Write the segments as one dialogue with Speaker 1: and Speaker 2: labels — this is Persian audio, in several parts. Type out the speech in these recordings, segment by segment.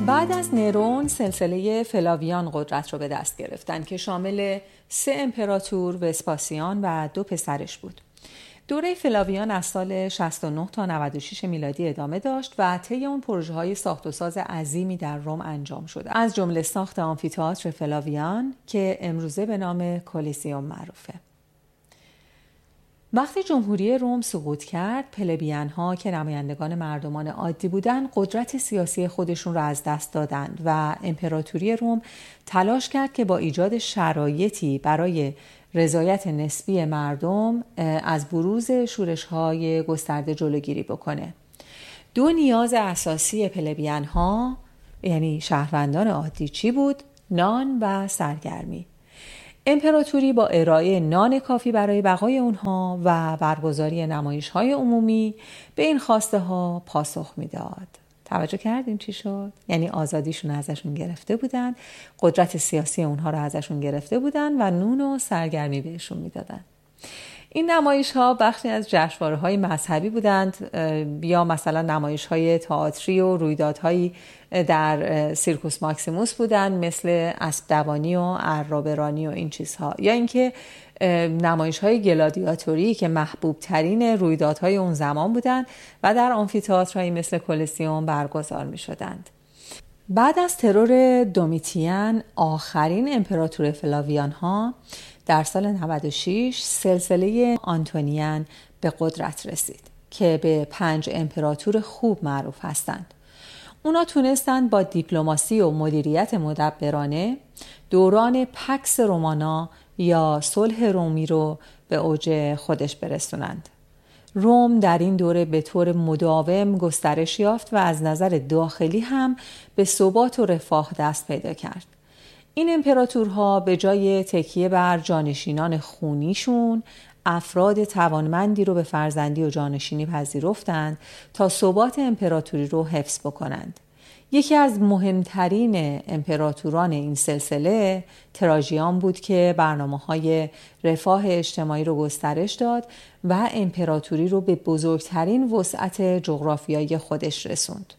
Speaker 1: بعد از نرون سلسله فلاویان قدرت رو به دست گرفتن که شامل 3 امپراتور، وسپاسیان و 2 پسرش بود. دوره فلاویان از سال 69 تا 96 میلادی ادامه داشت و طی اون پروژه‌های ساخت و ساز عظیمی در روم انجام شد. از جمله ساخت آمفی‌تئاتر فلاویان که امروزه به نام کلیسیوم معروفه. وقتی جمهوری روم سقوط کرد، پلبیان‌ها که نمایندگان مردمان عادی بودند، قدرت سیاسی خودشون را از دست دادند و امپراتوری روم تلاش کرد که با ایجاد شرایطی برای رضایت نسبی مردم از بروز شورش‌های گسترده جلوگیری بکنه. 2 نیاز اساسی پلبیان‌ها یعنی شهروندان عادی چی بود؟ نان و سرگرمی. امپراتوری با ارائه نان کافی برای بقای اونها و برگزاری نمایش‌های عمومی به این خواسته ها پاسخ میداد. توجه کردیم چی شد؟ یعنی آزادیشون ازشون گرفته بودن، قدرت سیاسی اونها رو ازشون گرفته بودن و نون و سرگرمی بهشون میدادن. این نمایش‌ها بخشی از جشنواره‌های مذهبی بودند یا مثلا نمایش‌های تئاتری و رویدادهایی در سیرکوس ماکسیموس بودند مثل اسب‌دوانی و عرابه‌رانی و این چیزها، یا اینکه نمایش‌های گلادیاتوری که محبوب ترین رویدادهای اون زمان بودند و در آمفی‌تئاترهایی مثل کلیسیوم برگزار می‌شدند. بعد از ترور دومیتیان آخرین امپراتور فلاویان‌ها در سال 96 سلسله آنتونیان به قدرت رسید که به 5 امپراتور خوب معروف هستند. اونا تونستند با دیپلماسی و مدیریت مدبرانه دوران پکس رومانا یا صلح رومی رو به اوج خودش برسونند. روم در این دوره به طور مداوم گسترش یافت و از نظر داخلی هم به ثبات و رفاه دست پیدا کرد. این امپراتورها به جای تکیه بر جانشینان خونیشون افراد توانمندی رو به فرزندی و جانشینی پذیرفتند تا ثبات امپراتوری رو حفظ بکنند. یکی از مهمترین امپراتوران این سلسله تراژیان بود که برنامه‌های رفاه اجتماعی رو گسترش داد و امپراتوری رو به بزرگترین وسعت جغرافیایی خودش رسوند.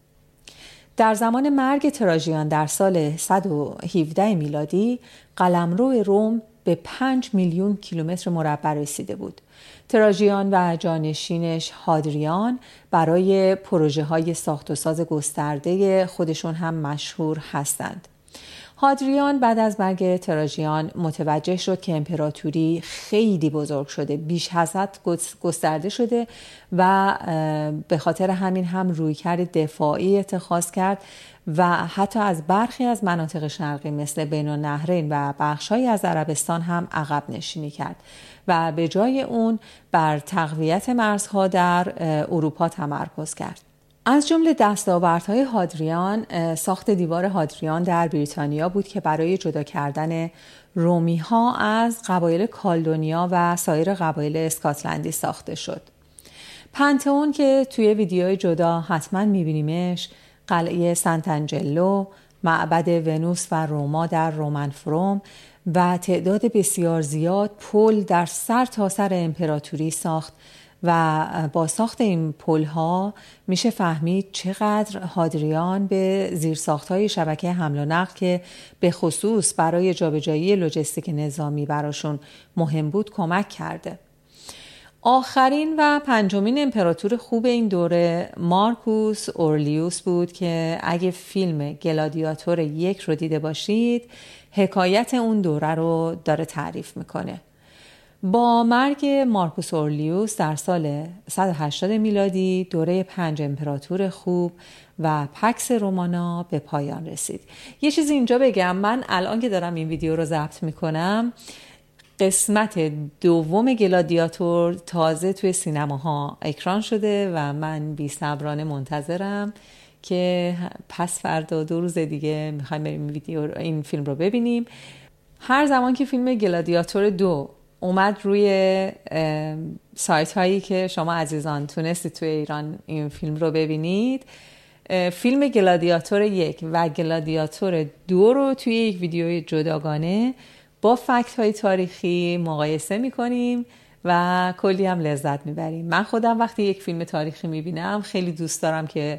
Speaker 1: در زمان مرگ تراژیان در سال 117 میلادی قلمرو روم به 5 میلیون کیلومتر مربع رسیده بود. تراژیان و جانشینش هادریان برای پروژه‌های ساخت و ساز گسترده خودشون هم مشهور هستند. هادریان بعد از مرگ تراژیان متوجه شد که امپراتوری خیلی بزرگ شده، بیش از حد گسترده شده و به خاطر همین هم رویکرد دفاعی اتخاذ کرد و حتی از برخی از مناطق شرقی مثل بین النهرین و بخش‌هایی از عربستان هم عقب نشینی کرد و به جای اون بر تقویت مرزها در اروپا تمرکز کرد. از جمله دستاوردهای هادریان ساخت دیوار هادریان در بریتانیا بود که برای جدا کردن رومی‌ها از قبایل کالدونیا و سایر قبایل اسکاتلندی ساخته شد. پنتئون که توی ویدیوی جدا حتما می‌بینیمش، قلعه سنت‌انجلو، معبد ونوس و روما در رومنفروم و تعداد بسیار زیاد پل در سر تا سر امپراتوری ساخت و با ساخت این پل‌ها میشه فهمید چقدر هادریان به زیرساخت‌های شبکه حمل و نقل که به خصوص برای جابجایی لوجستیک نظامی براشون مهم بود کمک کرده. آخرین و 5مین امپراتور خوب این دوره مارکوس اورلیوس بود که اگه فیلم گلادیاتور 1 رو دیده باشید حکایت اون دوره رو داره تعریف میکنه. با مرگ مارکوس اورلیوس در سال 180 میلادی دوره 5 امپراتور خوب و پکس رومانا به پایان رسید. یه چیزی اینجا بگم، من الان که دارم این ویدیو رو ضبط میکنم قسمت 2 گلادیاتور تازه توی سینماها اکران شده و من بی‌صبرانه منتظرم که پس فردا 2 روز دیگه میخوایم بریم این فیلم رو ببینیم. هر زمان که فیلم گلادیاتور 2 اومد روی سایت هایی که شما عزیزان تونستید توی ایران این فیلم رو ببینید، فیلم گلادیاتور 1 و گلادیاتور 2 رو توی یک ویدیوی جداگانه با فکت های تاریخی مقایسه میکنیم و کلی هم لذت میبریم. من خودم وقتی یک فیلم تاریخی میبینم خیلی دوست دارم که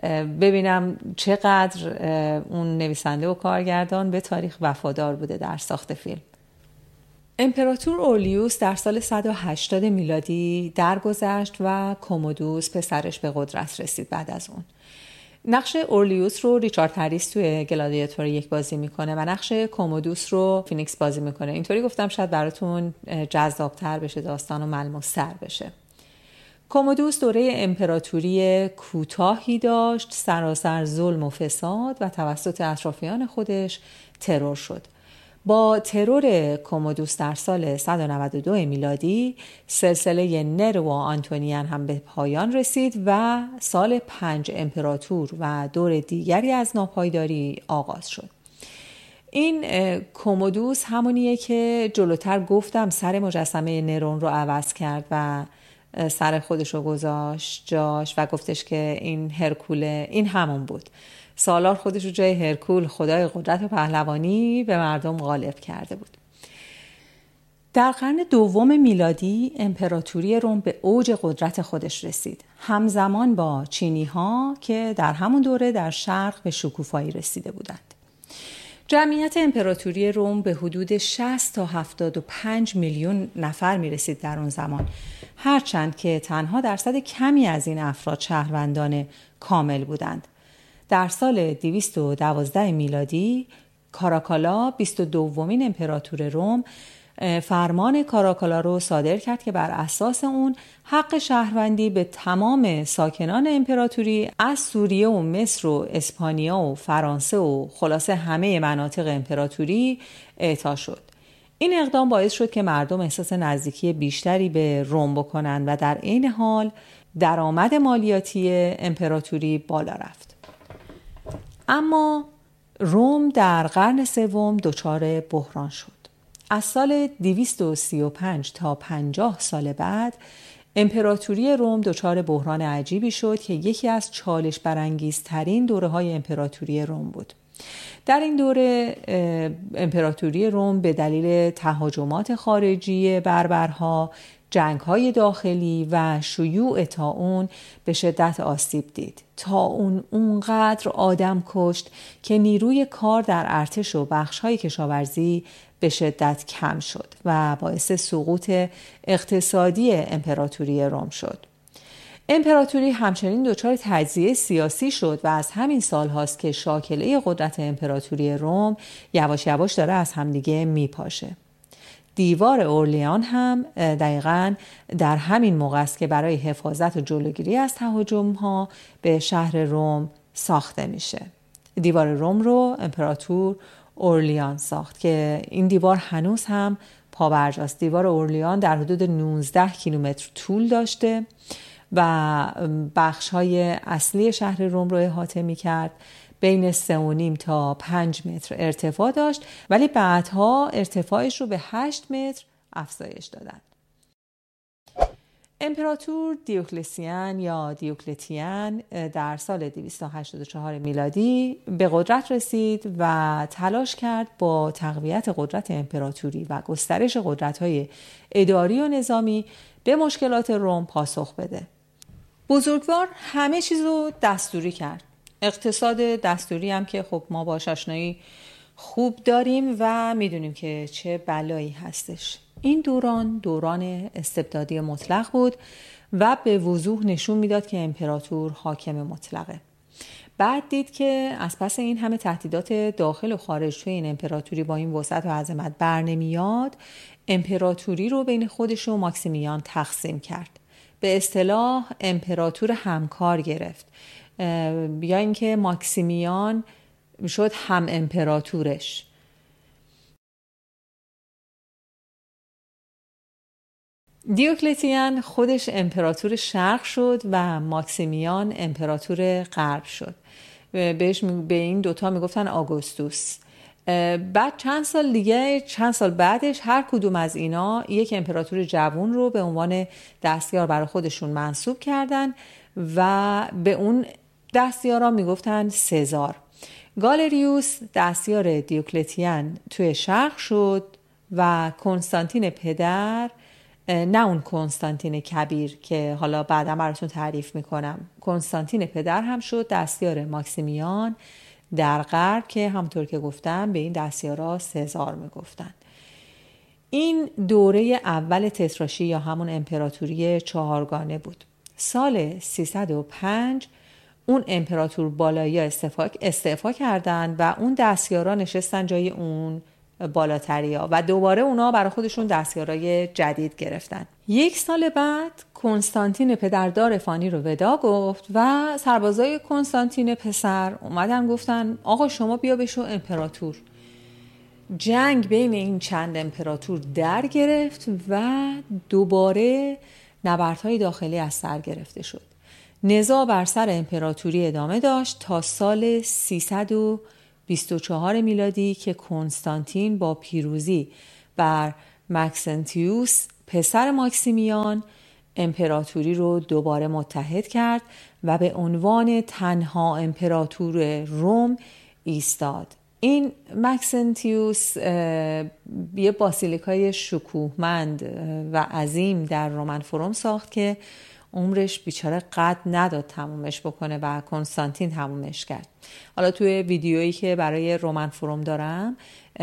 Speaker 1: ببینم چقدر اون نویسنده و کارگردان به تاریخ وفادار بوده در ساخت فیلم. امپراتور اورلیوس در سال 180 میلادی درگذشت و کومودوس پسرش به قدرت رسید. بعد از اون نقش اورلیوس رو ریچارد هریس توی گلادیاتور 1 بازی میکنه و نقش کومودوس رو فینیکس بازی میکنه. اینطوری گفتم شاید براتون جذابتر بشه داستان و ملموس‌تر بشه. کومودوس دوره امپراتوری کوتاهی داشت، سراسر ظلم و فساد و توسط اطرافیان خودش ترور شد. با ترور کومودوس در سال 192 میلادی سلسله نرو و آنتونیان هم به پایان رسید و سال 5 امپراتور و دور دیگری از ناپایداری آغاز شد. این کومودوس همونیه که جلوتر گفتم سر مجسمه نرون رو عوض کرد و سر خودش رو گذاشت جاش و گفتش که این هرکوله. این همون بود. سالار خودش رو جای هرکول، خدای قدرت و پهلوانی، به مردم غالب کرده بود. در قرن دوم میلادی امپراتوری روم به اوج قدرت خودش رسید، همزمان با چینی ها که در همون دوره در شرق به شکوفایی رسیده بودند. جمعیت امپراتوری روم به حدود 60 تا 75 میلیون نفر می رسید در اون زمان، هرچند که تنها درصد کمی از این افراد شهروندان کامل بودند. در سال 212 میلادی کاراکالا 22مین امپراتور روم فرمان کاراکالا رو صادر کرد که بر اساس اون حق شهروندی به تمام ساکنان امپراتوری از سوریه و مصر و اسپانیا و فرانسه و خلاصه همه مناطق امپراتوری اعطا شد. این اقدام باعث شد که مردم احساس نزدیکی بیشتری به روم بکنند و در عین حال درآمد مالیاتی امپراتوری بالا رفت. اما روم در قرن سوم دچار بحران شد. از سال 235 تا 50 سال بعد امپراتوری روم دچار بحران عجیبی شد که یکی از چالش برانگیزترین دوره‌های امپراتوری روم بود. در این دوره امپراتوری روم به دلیل تهاجمات خارجی بربرها، جنگ‌های داخلی و شیوع طاعون به شدت آسیب دید. طاعون اونقدر آدم کشت که نیروی کار در ارتش و بخش‌های کشاورزی به شدت کم شد و باعث سقوط اقتصادی امپراتوری روم شد. امپراتوری همچنین دچار تجزیه سیاسی شد و از همین سال هاست که شاکله قدرت امپراتوری روم یواش یواش داره از همدیگه میپاشه. دیوار اورلیان هم دقیقاً در همین موقع است که برای حفاظت و جلوگیری از تهاجم‌ها به شهر روم ساخته میشه. دیوار روم رو امپراتور اورلیان ساخت که این دیوار هنوز هم پابرجاست. دیوار اورلیان در حدود 19 کیلومتر طول داشته و بخش‌های اصلی شهر روم رو احاطه می‌کرد. بین 3.5 تا 5 متر ارتفاع داشت، ولی بعدها ارتفاعش رو به 8 متر افزایش دادن. امپراتور دیوکلسیان یا دیوکلتیان در سال 284 میلادی به قدرت رسید و تلاش کرد با تقویت قدرت امپراتوری و گسترش قدرت‌های اداری و نظامی به مشکلات روم پاسخ بده. بزرگوار همه چیز رو دستوری کرد. اقتصاد دستوری هم که خب ما باهاش آشنایی خوب داریم و میدونیم که چه بلایی هستش. این دوران استبدادی مطلق بود و به وضوح نشون میداد که امپراتور حاکم مطلقه. بعد دید که از پس این همه تهدیدات داخل و خارج توی این امپراتوری با این وسعت و عظمت بر نمیاد، امپراتوری رو بین خودش و ماکسیمیان تقسیم کرد. به اصطلاح امپراتور همکار گرفت، یا اینکه ماکسیمیان شد هم امپراتورش. دیوکلتیان خودش امپراتور شرق شد و ماکسیمیان امپراتور غرب شد. به این دوتا میگفتن آگوستوس. بعد چند سال بعدش هر کدوم از اینا یک امپراتور جوان رو به عنوان دستیار برای خودشون منصوب کردن و به اون دستیارا میگفتن سزار. گالریوس دستیار دیوکلتیان توی شرق شد و کنستانتین پدر نه اون کنستانتین کبیر که حالا بعدا براتون تعریف میکنم. کنستانتین پدر هم شد دستیار ماکسیمیان در غرب که همونطور که گفتم به این دستیارا سزار میگفتن. این دوره اول تتراشی یا همون امپراتوری چهارگانه بود. سال 305 اون امپراتور بالایی استعفا کردن و اون دستیارا نشستن جای اون بالاتریا و دوباره اونا برای خودشون دستیارای جدید گرفتن. 1 سال بعد کنستانتین پدردار فانی رو ودا گفت و سربازای کنستانتین پسر اومدن گفتن آقا شما بیا بشو امپراتور. جنگ بین این چند امپراتور در گرفت و دوباره نبردهای داخلی از سر گرفته شد. نزاع بر سر امپراتوری ادامه داشت تا سال 324 میلادی که کنستانتین با پیروزی بر مکسنتیوس پسر ماکسیمیان امپراتوری رو دوباره متحد کرد و به عنوان تنها امپراتور روم ایستاد. این مکسنتیوس یه باسیلیکای شکوهمند و عظیم در رومن فروم ساخت که عمرش بیچاره قد نداد تمومش بکنه و کنستانتین تمومش کرد. حالا توی ویدیویی که برای رومن فروم دارم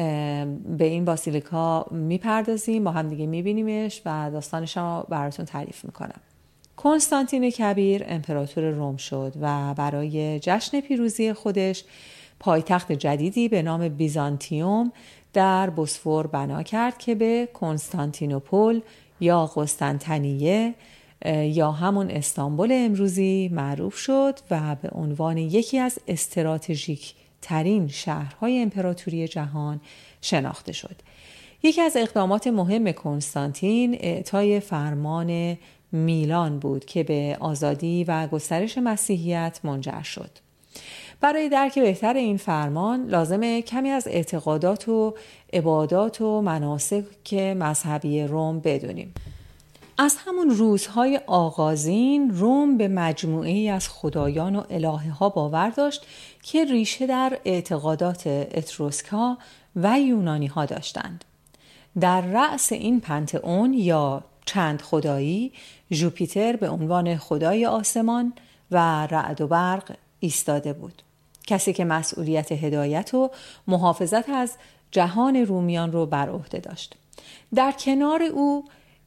Speaker 1: به این باسیلیکا میپردازیم، با هم دیگه میبینیمش و داستانش رو براتون تعریف میکنم. کنستانتین کبیر امپراتور روم شد و برای جشن پیروزی خودش پایتخت جدیدی به نام بیزانتیوم در بوسفور بنا کرد که به کنستانتینوپل یا قسطنطنیه یا همون استانبول امروزی معروف شد و به عنوان یکی از استراتژیک ترین شهرهای امپراتوری جهان شناخته شد. یکی از اقدامات مهم کنستانتین اعطای فرمان میلان بود که به آزادی و گسترش مسیحیت منجر شد. برای درک بهتر این فرمان لازمه کمی از اعتقادات و عبادات و مناسک مذهبی روم بدونیم. از همون روزهای آغازین روم به مجموعه‌ای از خدایان و الهه ها باور داشت که ریشه در اعتقادات اتروسک‌ها و یونانی ها داشتند. در رأس این پنتئون یا چند خدایی ژوپیتر به عنوان خدای آسمان و رعد و برق ایستاده بود، کسی که مسئولیت هدایت و محافظت از جهان رومیان رو بر عهده داشت. در کنار او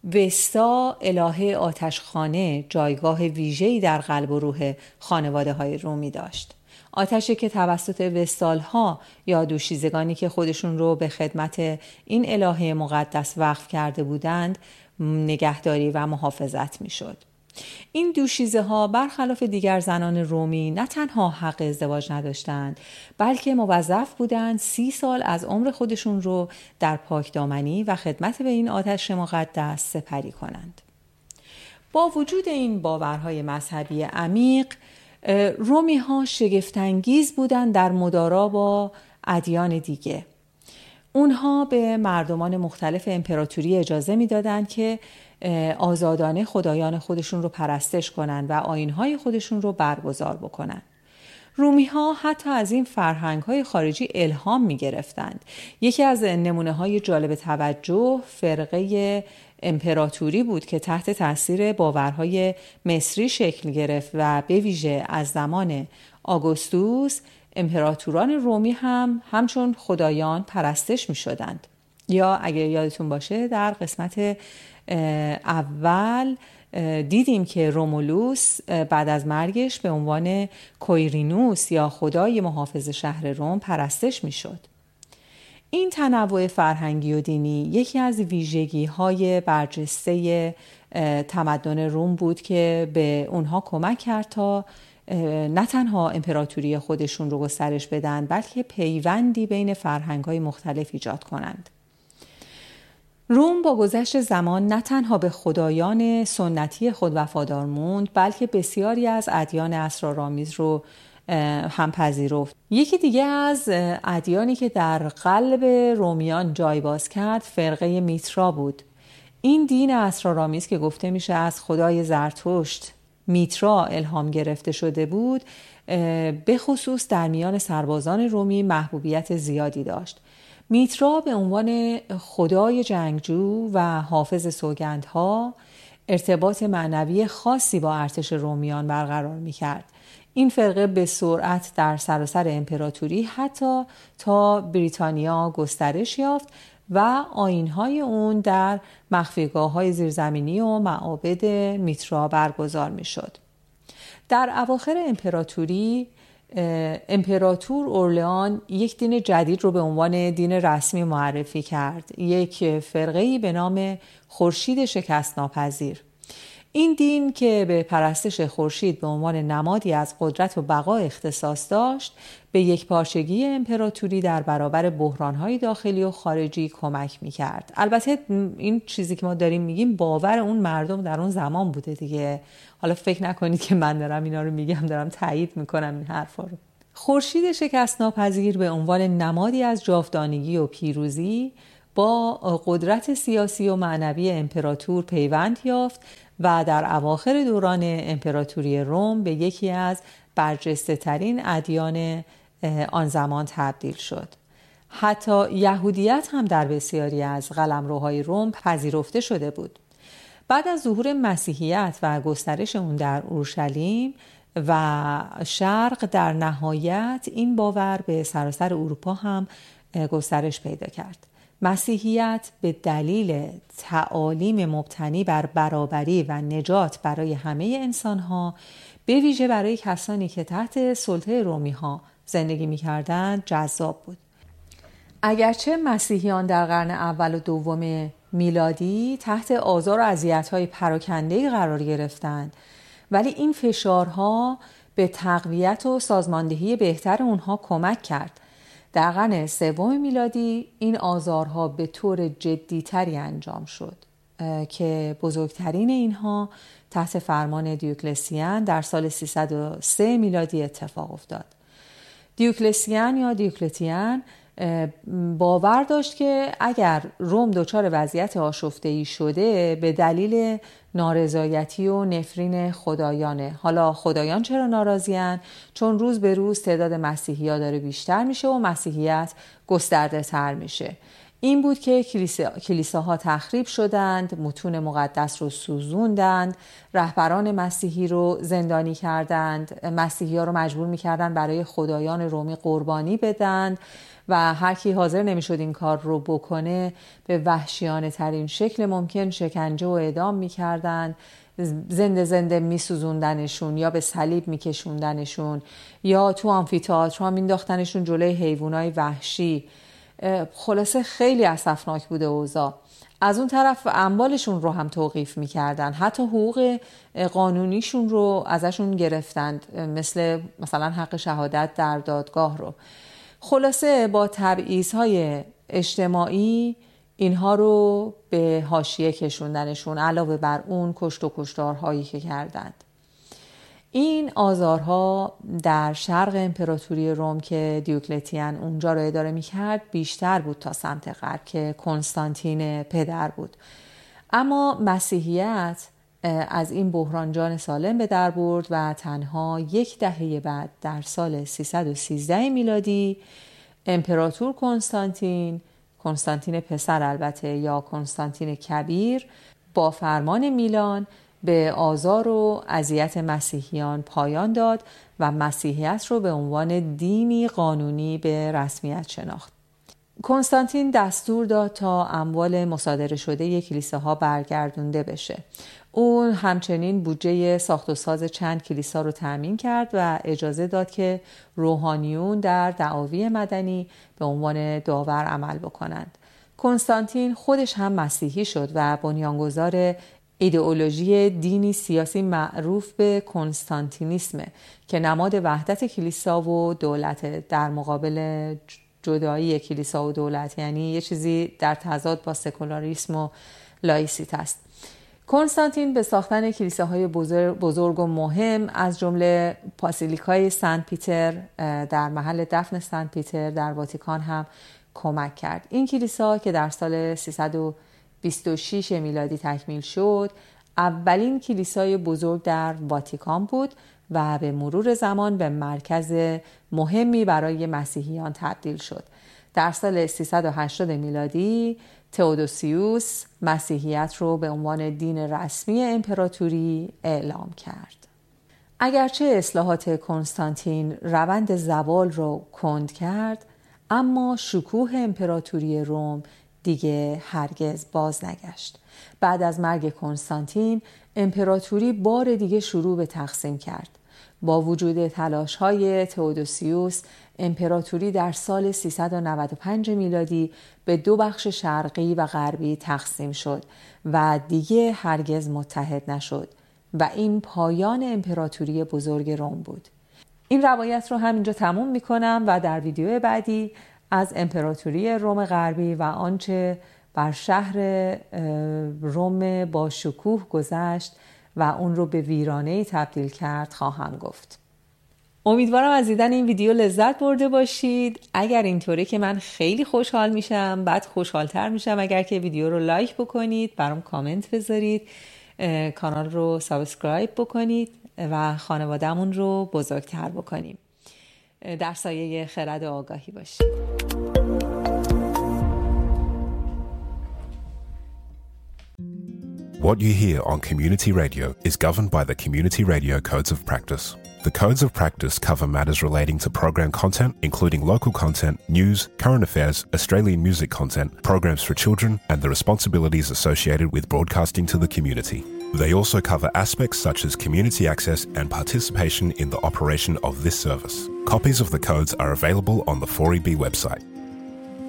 Speaker 1: وستا الهه آتشخانه جایگاه ویژه‌ای در قلب و روح خانواده‌های رومی داشت. آتشی که توسط وستال‌ها یا دوشیزگانی که خودشون رو به خدمت این الهه مقدس وقف کرده بودند نگهداری و محافظت می‌شد. این دوشیزه ها برخلاف دیگر زنان رومی نه تنها حق ازدواج نداشتند بلکه موظف بودند 30 سال از عمر خودشون رو در پاکدامنی و خدمت به این آتش مقدس سپری کنند. با وجود این باورهای مذهبی عمیق، رومی ها شگفت‌انگیز بودند در مدارا با ادیان دیگه. اونها به مردمان مختلف امپراتوری اجازه میدادند که آزادانه خدایان خودشون رو پرستش کنن و آیین‌های خودشون رو برگزار بکنن. رومی‌ها حتی از این فرهنگ‌های خارجی الهام می‌گرفتند. یکی از نمونه‌های جالب توجه فرقه امپراتوری بود که تحت تاثیر باورهای مصری شکل گرفت و به ویژه از زمان آگوستوس امپراتوران رومی هم همچون خدایان پرستش می‌شدند. یا اگر یادتون باشه در قسمت اول دیدیم که رومولوس بعد از مرگش به عنوان کویرینوس یا خدای محافظ شهر روم پرستش میشد. این تنوع فرهنگی و دینی یکی از ویژگی‌های برجسته تمدن روم بود که به اونها کمک کرد تا نه تنها امپراتوری خودشون رو گسترش بدن بلکه پیوندی بین فرهنگ‌های مختلف ایجاد کنند. روم با گذشت زمان نه تنها به خدایان سنتی خود وفادار موند بلکه بسیاری از ادیان اسرارآمیز رو هم پذیرفت. یکی دیگه از ادیانی که در قلب رومیان جای باز کرد فرقه میترا بود. این دین اسرارآمیز که گفته میشه از خدای زرتشت میترا الهام گرفته شده بود، به خصوص در میان سربازان رومی محبوبیت زیادی داشت. میترا به عنوان خدای جنگجو و حافظ سوگندها ارتباط معنوی خاصی با ارتش رومیان برقرار می‌کرد. این فرقه به سرعت در سراسر امپراتوری حتی تا بریتانیا گسترش یافت و آیین‌های اون در مخفیگاه‌های زیرزمینی و معابد میترا برگزار می‌شد. در اواخر امپراتوری امپراتور اورلئان یک دین جدید رو به عنوان دین رسمی معرفی کرد، یک فرقه‌ای به نام خورشید شکست ناپذیر. این دین که به پرستش خورشید به عنوان نمادی از قدرت و بقا اختصاص داشت، به یکپارچگی امپراتوری در برابر بحران‌های داخلی و خارجی کمک می‌کرد. البته این چیزی که ما داریم میگیم باور اون مردم در اون زمان بوده دیگه. حالا فکر نکنید که من دارم اینا رو میگم دارم تایید میکنم این حرفا رو. خورشید شکست ناپذیر به عنوان نمادی از جاودانگی و پیروزی با قدرت سیاسی و معنوی امپراتور پیوند یافت و در اواخر دوران امپراتوری روم به یکی از برجسته ترین ادیان آن زمان تبدیل شد. حتی یهودیت هم در بسیاری از قلمروهای روم پذیرفته شده بود. بعد از ظهور مسیحیت و گسترش اون در اورشلیم و شرق، در نهایت این باور به سراسر اروپا هم گسترش پیدا کرد. مسیحیت به دلیل تعالیم مبتنی بر برابری و نجات برای همه انسان‌ها، به ویژه برای کسانی که تحت سلطه رومی‌ها زندگی می‌کردند، جذاب بود. اگرچه مسیحیان در قرن اول و دوم میلادی تحت آزار و اذیت‌های پراکنده‌ای قرار گرفتند، ولی این فشارها به تقویت و سازماندهی بهتر اونها کمک کرد. در قرن سوم میلادی این آزارها به طور جدی‌تری انجام شد که بزرگترین اینها تحت فرمان دیوکلسیان در سال 303 میلادی اتفاق افتاد. دیوکلتیان باور داشت که اگر روم دچار وضعیت آشفته‌ای شده به دلیل نارضایتی و نفرین خدایانه. حالا خدایان چرا ناراضی‌اند؟ چون روز به روز تعداد مسیحی‌ها داره بیشتر میشه و مسیحیت گسترده تر میشه. این بود که کلیساها تخریب شدند، متون مقدس رو سوزوندند، رهبران مسیحی رو زندانی کردند، مسیحی‌ها رو مجبور می‌کردند برای خدایان رومی قربانی بدند و هر کی حاضر نمی‌شد این کار رو بکنه به وحشیانه ترین شکل ممکن شکنجه و اعدام می‌کردند، زنده می‌سوزوندنشون یا به صلیب می‌کشوندنشون یا تو آمفی‌تئاترها مینداختنشون جلوی حیوانات وحشی. خلاصه خیلی اسفناک بوده اوضاع. از اون طرف اموالشون رو هم توقیف می‌کردن، حتی حقوق قانونیشون رو ازشون گرفتند، مثلا حق شهادت در دادگاه رو. خلاصه با تبعیض‌های اجتماعی اینها رو به حاشیه کشوندنشون، علاوه بر اون کشت و کشتارهایی که کردند. این آزارها در شرق امپراتوری روم که دیوکلتیان اونجا رو اداره می‌کرد بیشتر بود تا سمت غرب که کنستانتین پدر بود. اما مسیحیت از این بحران جان سالم به در برد و تنها یک دهه بعد در سال 313 میلادی امپراتور کنستانتین پسر البته یا کنستانتین کبیر با فرمان میلان به آزار و اذیت مسیحیان پایان داد و مسیحیت رو به عنوان دینی قانونی به رسمیت شناخت. کنستانتین دستور داد تا اموال مصادره شده کلیساها برگردونده بشه. او همچنین بودجه ساخت و ساز چند کلیسا رو تأمین کرد و اجازه داد که روحانیون در دعاوی مدنی به عنوان داور عمل بکنند. کنستانتین خودش هم مسیحی شد و بنیانگذار ایدئولوژی دینی سیاسی معروف به کنستانتینیسم که نماد وحدت کلیسا و دولت در مقابل جدایی کلیسا و دولت، یعنی یه چیزی در تضاد با سکولاریسم و لایسیت است. کنستانتین به ساختن کلیساهای بزرگ و مهم از جمله بازیلیکای سنت پیتر در محل دفن سنت پیتر در واتیکان هم کمک کرد. این کلیسا که در سال 326 میلادی تکمیل شد، اولین کلیسای بزرگ در واتیکان بود و به مرور زمان به مرکز مهمی برای مسیحیان تبدیل شد. در سال 380 میلادی تئودوسیوس مسیحیت رو به عنوان دین رسمی امپراتوری اعلام کرد. اگرچه اصلاحات کنستانتین روند زوال رو کند کرد، اما شکوه امپراتوری روم دیگه هرگز باز نگشت. بعد از مرگ کنستانتین، امپراتوری بار دیگه شروع به تقسیم کرد. با وجود تلاش‌های تئودوسیوس، امپراتوری در سال 395 میلادی به 2 بخش شرقی و غربی تقسیم شد و دیگه هرگز متحد نشد و این پایان امپراتوری بزرگ روم بود. این روایت رو همینجا تموم میکنم و در ویدیو بعدی از امپراتوری روم غربی و آنچه بر شهر روم با شکوه گذشت و اون رو به ویرانه‌ای تبدیل کرد خواهم گفت. امیدوارم از دیدن این ویدیو لذت برده باشید. اگر اینطوره که من خیلی خوشحال میشم، بعد خوشحالتر میشم اگر که ویدیو رو لایک بکنید، برام کامنت بذارید، کانال رو سابسکرایب بکنید و خانواده‌مون رو بزرگتر بکنیم. در سایه خرد و آگاهی باشید.
Speaker 2: What you hear on Community Radio is governed by the Community Radio Codes of Practice. The Codes of Practice cover matters relating to program content, including local content, news, current affairs, Australian music content, programs for children, and the responsibilities associated with broadcasting to the community. They also cover aspects such as community access and participation in the operation of this service. Copies of the codes are available on the 4EB website.